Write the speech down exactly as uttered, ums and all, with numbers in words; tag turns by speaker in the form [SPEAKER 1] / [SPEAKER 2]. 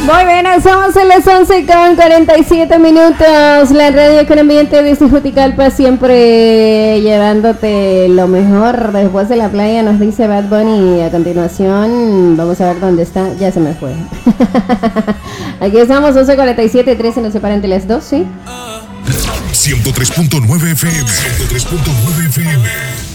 [SPEAKER 1] Muy bien, estamos en las once con cuarenta y siete minutos. La radio con ambiente de Juticalpa, siempre llevándote lo mejor. Después de la playa, nos dice Bad Bunny. A continuación, vamos a ver dónde está. Ya se me fue. Aquí estamos, once cuarenta y siete, trece nos separan de las dos, ¿sí?
[SPEAKER 2] ciento tres punto nueve F M. ciento tres punto nueve F M.